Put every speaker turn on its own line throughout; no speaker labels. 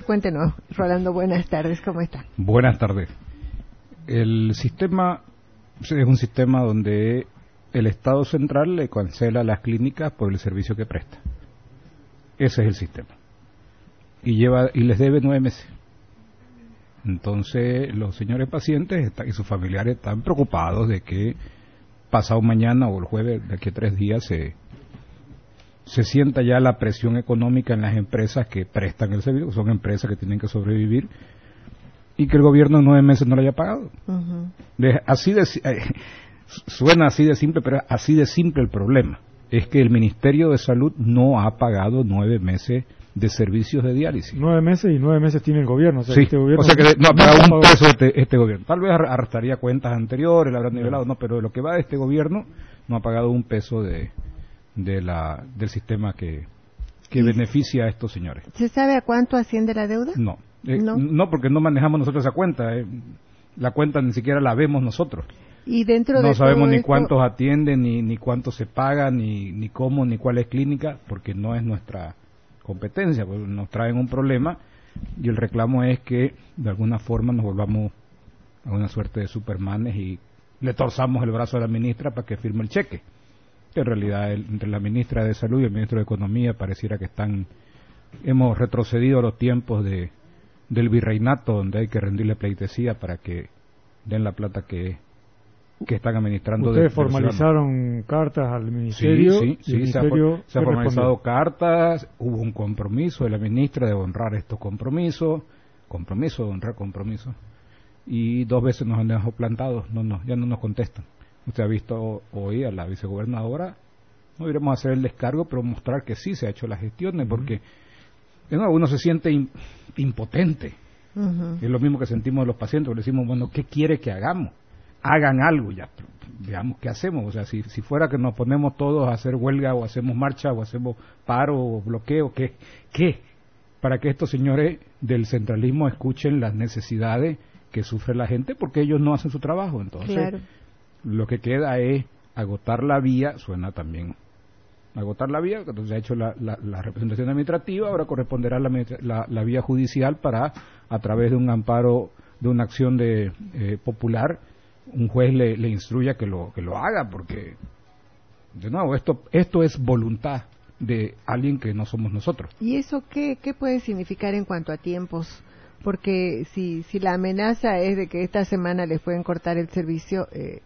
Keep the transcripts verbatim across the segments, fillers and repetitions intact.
Cuéntenos, Rolando, buenas tardes, ¿cómo está?
Buenas tardes. El sistema es un sistema donde el Estado central le cancela a las clínicas por el servicio que presta. Ese es el sistema. Y lleva y les debe nueve meses. Entonces, los señores pacientes está, y sus familiares están preocupados de que pasado mañana o el jueves, de aquí a tres días, se, se sienta ya la presión económica en las empresas que prestan el servicio, son empresas que tienen que sobrevivir, y que el gobierno en nueve meses no le haya pagado. Uh-huh. De, así de, eh, suena así de simple, pero así de simple el problema. Es que el Ministerio de Salud no ha pagado nueve meses de servicios de diálisis.
Nueve meses y nueve meses tiene el gobierno. O sea,
sí,
este gobierno
o sea que no ha pagado un peso este, este gobierno. Tal vez arrastraría cuentas anteriores, la habrán nivelado, no, pero de lo que va de este gobierno no ha pagado un peso de, de la del sistema que, que beneficia a estos señores.
¿Se sabe a cuánto asciende la deuda?
No, eh,
no,
no, porque no manejamos nosotros esa cuenta. Eh, la cuenta ni siquiera la vemos nosotros.
Y dentro
no
de
sabemos ni
esto...
cuántos atienden, ni, ni cuánto se paga, ni, ni cómo, ni cuál es clínica, porque no es nuestra competencia, pues nos traen un problema y el reclamo es que de alguna forma nos volvamos a una suerte de supermanes y le torzamos el brazo a la ministra para que firme el cheque. En realidad, el, entre la ministra de Salud y el ministro de Economía pareciera que están, hemos retrocedido a los tiempos de del virreinato, donde hay que rendirle pleitesía para que den la plata que que están administrando.
¿Ustedes
de,
formalizaron cartas al ministerio?
Sí, sí, sí,
ministerio
se ha, se ha formalizado cartas, hubo un compromiso de la ministra de honrar estos compromisos, compromiso de honrar compromisos, y dos veces nos han dejado plantados, no, no, ya no nos contestan. Usted ha visto hoy a la vicegobernadora, no iremos a hacer el descargo, pero mostrar que sí se ha hecho las gestiones, uh-huh. porque de nuevo uno se siente in, impotente. Uh-huh. Es lo mismo que sentimos los pacientes, porque decimos, bueno, ¿qué quiere que hagamos? Hagan algo ya, veamos qué hacemos. O sea, si, si fuera que nos ponemos todos a hacer huelga o hacemos marcha o hacemos paro o bloqueo, ¿qué? ¿Qué? Para que estos señores del centralismo escuchen las necesidades que sufre la gente, porque ellos no hacen su trabajo. Entonces, claro. Lo que queda es agotar la vía, suena también, agotar la vía, entonces ha hecho la, la, la representación administrativa, ahora corresponderá la, la, la vía judicial para, a través de un amparo, de una acción de eh, popular, un juez le, le instruya que lo que lo haga, porque de nuevo esto esto es voluntad de alguien que no somos nosotros.
¿Y eso qué qué puede significar en cuanto a tiempos? Porque si si la amenaza es de que esta semana les pueden cortar el servicio, eh,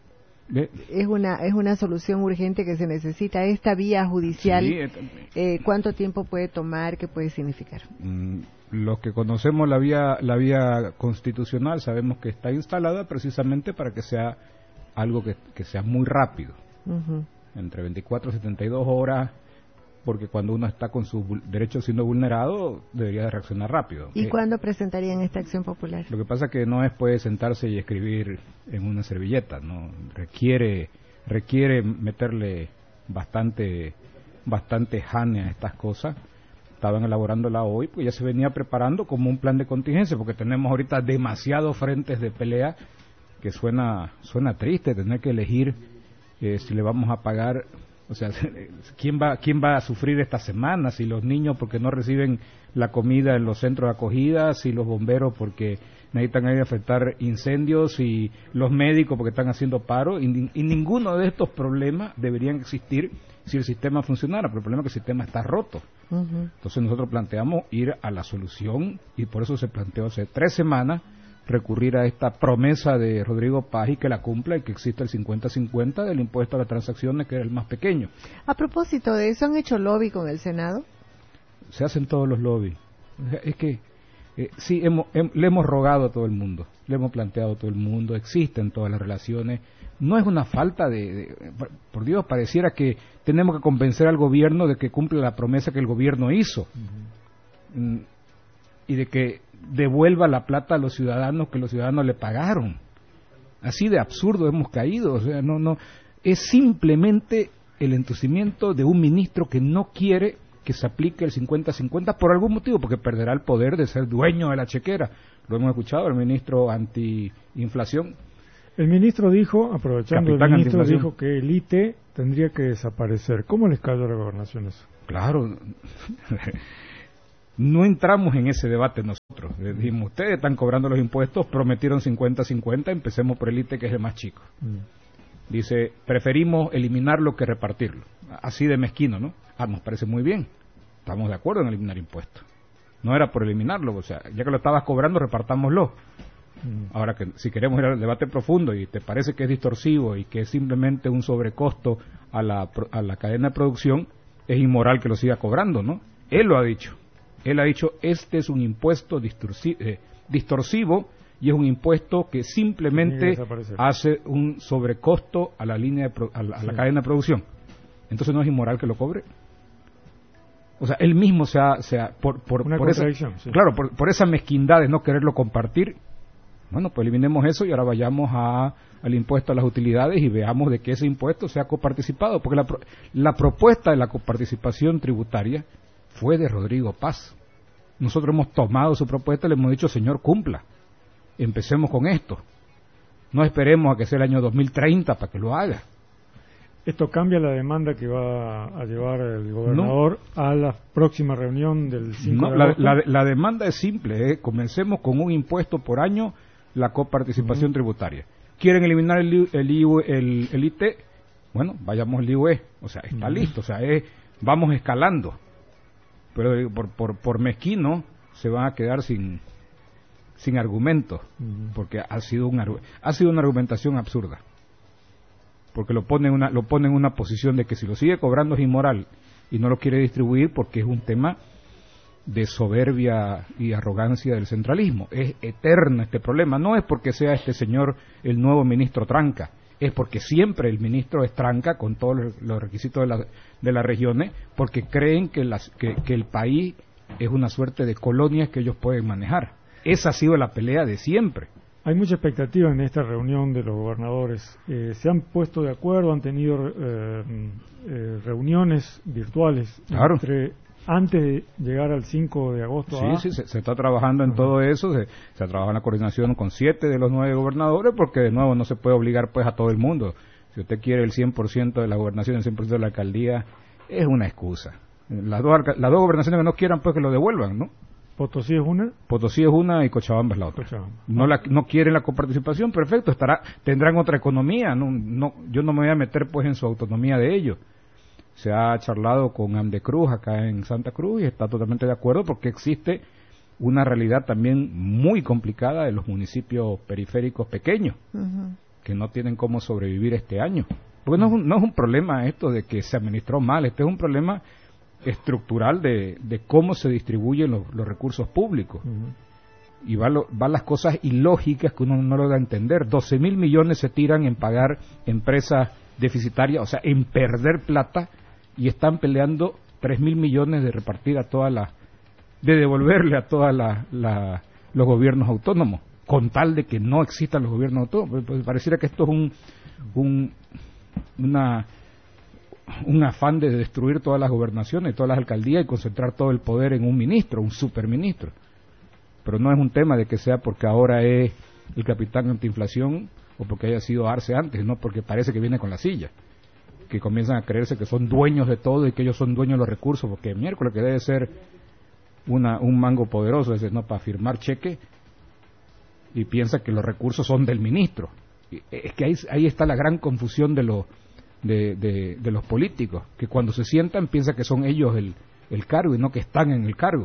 es una es una solución urgente que se necesita. Esta vía judicial, sí, eh, ¿cuánto tiempo puede tomar? ¿Qué puede significar?
Mm. Los que conocemos la vía la vía constitucional sabemos que está instalada precisamente para que sea algo que, que sea muy rápido, uh-huh. entre veinticuatro y setenta y dos horas, porque cuando uno está con sus derechos siendo vulnerado debería de reaccionar rápido.
¿Y
eh,
cuándo presentarían esta acción popular?
Lo que pasa es que no es puede sentarse y escribir en una servilleta, no requiere requiere meterle bastante bastante jane a estas cosas. Estaban elaborándola hoy, pues ya se venía preparando como un plan de contingencia, porque tenemos ahorita demasiados frentes de pelea que suena suena triste tener que elegir eh, si le vamos a pagar, o sea, quién va quién va a sufrir esta semana, si los niños porque no reciben la comida en los centros de acogida, si los bomberos porque necesitan ir a afectar incendios, y los médicos porque están haciendo paro, y, y ninguno de estos problemas deberían existir si el sistema funcionara, pero el problema es que el sistema está roto. Uh-huh. Entonces nosotros planteamos ir a la solución, y por eso se planteó hace tres semanas recurrir a esta promesa de Rodrigo Paz y que la cumpla, y que exista el cincuenta cincuenta del impuesto a las transacciones, que era el más pequeño.
A propósito de eso, ¿han hecho lobby con el Senado?
Se hacen todos los lobbies. Es que eh, sí, hemos, hem, le hemos rogado a todo el mundo, le hemos planteado a todo el mundo, existen todas las relaciones. No es una falta de, de, por Dios, pareciera que tenemos que convencer al gobierno de que cumple la promesa que el gobierno hizo, uh-huh. y de que devuelva la plata a los ciudadanos que los ciudadanos le pagaron. Así de absurdo hemos caído. O sea, no, no, es simplemente el entusiasmo de un ministro que no quiere que se aplique el cincuenta cincuenta por algún motivo, porque perderá el poder de ser dueño de la chequera. Lo hemos escuchado, el ministro anti-inflación.
El ministro dijo, aprovechando
Capitán
el ministro dijo que el I T E tendría que desaparecer. ¿Cómo les cayó a la gobernación eso?
Claro. No entramos en ese debate nosotros. Les dijimos, ustedes están cobrando los impuestos, prometieron cincuenta cincuenta, empecemos por el I T E, que es el más chico. Mm. Dice, preferimos eliminarlo que repartirlo. Así de mezquino, ¿no? Ah, nos parece muy bien. Estamos de acuerdo en eliminar impuestos. No era por eliminarlo, o sea, ya que lo estabas cobrando, repartámoslo. Mm. Ahora, que si queremos ir al debate profundo y te parece que es distorsivo y que es simplemente un sobrecosto a la, a la cadena de producción, es inmoral que lo siga cobrando, ¿no? Él lo ha dicho. Él ha dicho, este es un impuesto eh, distorsivo y es un impuesto que simplemente hace un sobrecosto a la línea de pro, a, la, a la sí. cadena de producción. Entonces no es inmoral que lo cobre. O sea, él mismo se ha, se ha por, por,
Una
por esa,
sí.
claro, por, por esa mezquindad de no quererlo compartir. Bueno, pues eliminemos eso y ahora vayamos a, al impuesto a las utilidades y veamos de que ese impuesto sea coparticipado, porque la, la propuesta de la coparticipación tributaria fue de Rodrigo Paz. Nosotros hemos tomado su propuesta y le hemos dicho, señor, cumpla. Empecemos con esto. No esperemos a que sea el año dos mil treinta para que lo haga.
¿Esto cambia la demanda que va a llevar el gobernador no. a la próxima reunión del cinco
no,
de agosto?
La, la, la demanda es simple. ¿eh? Comencemos con un impuesto por año, la coparticipación uh-huh. tributaria. ¿Quieren eliminar el, el, el, el I T E? Bueno, vayamos al I U E. O sea, está uh-huh. listo. O sea, es, vamos escalando. Pero por, por, por mezquino se van a quedar sin sin argumentos, uh-huh. porque ha sido un ha sido una argumentación absurda, porque lo pone una lo pone en una posición de que si lo sigue cobrando es inmoral y no lo quiere distribuir porque es un tema de soberbia y arrogancia del centralismo. Es eterno este problema. No es porque sea este señor el nuevo ministro Tranca, es porque siempre el ministro es tranca con todos los requisitos de, la, de las regiones, porque creen que, las, que, que el país es una suerte de colonias que ellos pueden manejar. Esa ha sido la pelea de siempre.
Hay mucha expectativa en esta reunión de los gobernadores. Eh, ¿Se han puesto de acuerdo? ¿Han tenido eh, eh, reuniones virtuales
claro.
entre antes de llegar al cinco de agosto?
Sí,
a...
sí, se, se está trabajando en uh-huh. todo eso, se, se trabaja en la coordinación con siete de los nueve gobernadores, porque de nuevo no se puede obligar pues a todo el mundo. Si usted quiere el cien por ciento de la gobernación, el cien por ciento de la alcaldía, es una excusa. Las dos, las dos gobernaciones que no quieran, pues que lo devuelvan, ¿no?
¿Potosí es una?
Potosí es una y Cochabamba es la otra.
Cochabamba.
No la, no quieren la coparticipación, perfecto, estará, tendrán otra economía, no, no, yo no me voy a meter pues en su autonomía de ellos. Se ha charlado con Amdecruz acá en Santa Cruz y está totalmente de acuerdo porque existe una realidad también muy complicada de los municipios periféricos pequeños, uh-huh. que no tienen cómo sobrevivir este año. Porque no es un, no es un problema esto de que se administró mal, este es un problema estructural de, de cómo se distribuyen los, los recursos públicos. Uh-huh. Y van va las cosas ilógicas que uno no logra entender. doce mil millones se tiran en pagar empresas deficitarias, o sea, en perder plata, y están peleando tres mil millones de repartir a todas las, de devolverle a todos la, la, los gobiernos autónomos, con tal de que no existan los gobiernos autónomos. Pues pareciera que esto es un, un una un afán de destruir todas las gobernaciones, todas las alcaldías y concentrar todo el poder en un ministro, un superministro. Pero no es un tema de que sea porque ahora es el capitán antiinflación o porque haya sido Arce antes, no porque parece que viene con la silla, que comienzan a creerse que son dueños de todo y que ellos son dueños de los recursos, porque miércoles que debe ser una un mango poderoso, es no para firmar cheque, y piensa que los recursos son del ministro. Y es que ahí, ahí está la gran confusión de los De, de, de los políticos, que cuando se sientan piensan que son ellos el, el cargo y no que están en el cargo,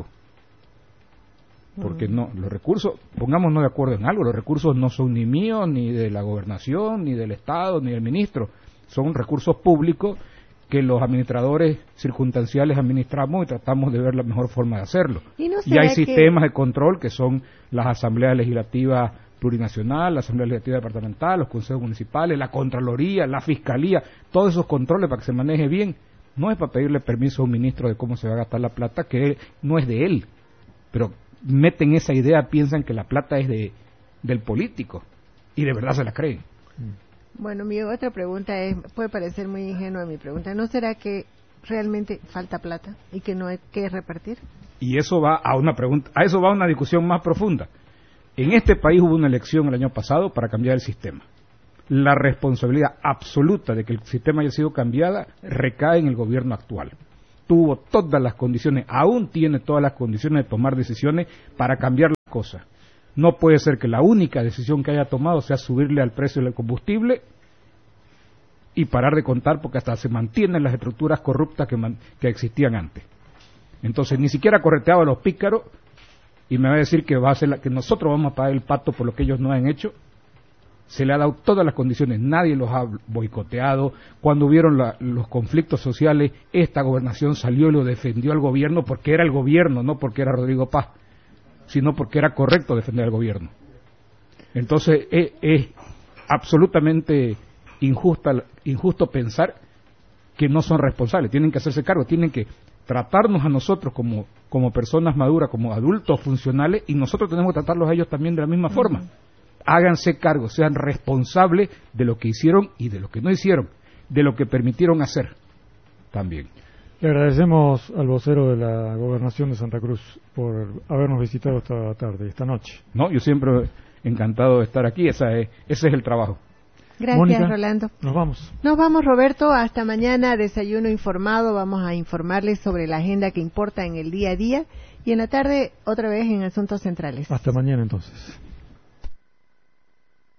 porque no, los recursos, pongámonos de acuerdo en algo, los recursos no son ni míos, ni de la gobernación, ni del Estado, ni del ministro, son recursos públicos que los administradores circunstanciales administramos y tratamos de ver la mejor forma de hacerlo. Y, no y hay sistemas que... de control que son las asambleas legislativas plurinacional, la Asamblea Legislativa Departamental, los consejos municipales, la Contraloría, la Fiscalía, todos esos controles para que se maneje bien. No es para pedirle permiso a un ministro de cómo se va a gastar la plata, que no es de él, pero meten esa idea, piensan que la plata es de del político, y de verdad se la creen.
Bueno, mi otra pregunta es, puede parecer muy ingenua mi pregunta, ¿no será que realmente falta plata y que no hay que repartir?
Y eso va a una pregunta, a eso va a una discusión más profunda. En este país hubo una elección el año pasado para cambiar el sistema. La responsabilidad absoluta de que el sistema haya sido cambiada recae en el gobierno actual. tuvo todas las condiciones, aún tiene todas las condiciones de tomar decisiones para cambiar las cosas. No puede ser que la única decisión que haya tomado sea subirle al precio del combustible y parar de contar, porque hasta se mantienen las estructuras corruptas que, man, que existían antes. Entonces ni siquiera correteaba a los pícaros y me va a decir que va a ser la, que nosotros vamos a pagar el pato por lo que ellos no han hecho. Se le ha dado todas las condiciones, nadie los ha boicoteado. Cuando hubieron la, los conflictos sociales, esta gobernación salió y lo defendió al gobierno porque era el gobierno, no porque era Rodrigo Paz, sino porque era correcto defender al gobierno. Entonces es, es absolutamente injusta, injusto pensar que no son responsables, tienen que hacerse cargo, tienen que tratarnos a nosotros como, como personas maduras, como adultos funcionales, y nosotros tenemos que tratarlos a ellos también de la misma forma. Uh-huh. Háganse cargo, sean responsables de lo que hicieron y de lo que no hicieron, de lo que permitieron hacer también.
Le agradecemos al vocero de la Gobernación de Santa Cruz por habernos visitado esta tarde, esta noche.
No, yo siempre encantado de estar aquí, esa es, ese es el trabajo.
Gracias,
Mónica,
Rolando.
Nos vamos.
Nos vamos, Roberto. Hasta mañana, desayuno informado. Vamos a informarles sobre la agenda que importa en el día a día. Y en la tarde, otra vez en Asuntos Centrales.
Hasta mañana, entonces.